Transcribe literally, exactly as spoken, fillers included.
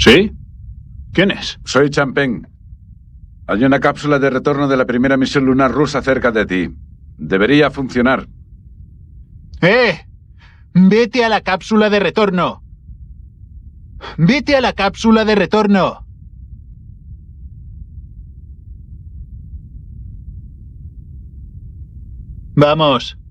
¿Sí? ¿Quién es? Soy Champagne. Hay una cápsula de retorno de la primera misión lunar rusa cerca de ti. Debería funcionar. ¡Eh! ¡Vete a la cápsula de retorno! ¡Vete a la cápsula de retorno! Vamos.